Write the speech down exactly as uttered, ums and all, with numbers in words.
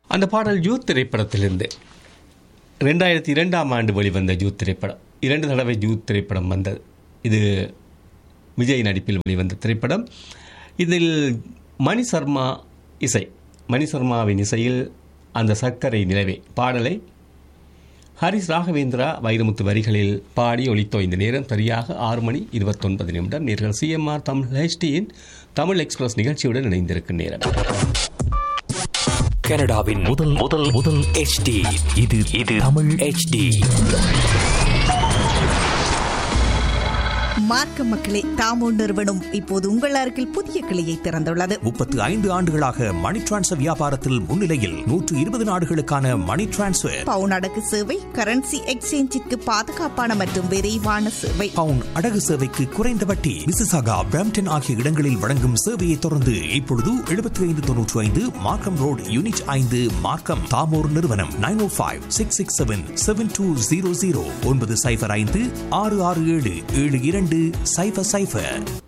அந்த பாடல் யூத் திரைப்படத்திலிருந்து ரெண்டாயிரத்தி இரண்டாம் ஆண்டு வெளிவந்த யூத் திரைப்படம். இரண்டு தடவை யூத் திரைப்படம் வந்தது. இது விஜய் நடிப்பில் வெளிவந்த திரைப்படம். இதில் மணி சர்மா இசை, மணி சர்மாவின் இசையில் அந்த சர்க்கரை நிலவே பாடலை ஹரிஸ் ராகவேந்திரா வைரமுத்து வரிகளில் பாடி ஒலித்தோ. இந்த நேரம் சரியாக ஆறு மணி இருபத்தொன்பது நிமிடம். நேர்கள் சிஎம்ஆர் தமிழ் ஹெச்டியின் தமிழ் எக்ஸ்பிரஸ் நிகழ்ச்சியுடன் இணைந்திருக்கும் நேரம். கனடாவின் முதல் முதல் முதல் ஹெச்டி இது இது தமிழ் ஹெச்டி. மார்க்க மக்களே, தாமோ நிறுவனம் இப்போது உங்கள் அருகில் புதிய கிளையை திறந்துள்ளது. முப்பத்து ஐந்து ஆண்டுகளாக மணி டிரான்ஸ்ஃபர் வியாபாரத்தில் முன்னிலையில் நூற்று இருபது நாடுகளுக்கான மணி டிரான்ஸ்ஃபர், பவுன் அடகு சேவை, கரன்சி எக்ஸ்சேஞ்சிற்கு பாதுகாப்பான மற்றும் விரைவான சேவை, பவுன் அடகு சேவைக்கு குறைந்த வட்டி, மிசிசாகா, பிரம்டன் ஆகிய இடங்களில் வழங்கும் சேவையை தொடர்ந்து இப்பொழுது எழுபத்தி ஐந்து தொன்னூற்றி ஐந்து மார்க்கம் ரோடு யூனிட் ஐந்து மார்க்கம். தாமோர் நிறுவனம் நைன் ஓ five six six seven seven two zero zero ஒன்பது சைபர் ஐந்து ஆறு ஆறு ஏழு ஏழு இரண்டு சைபர் சைபர்.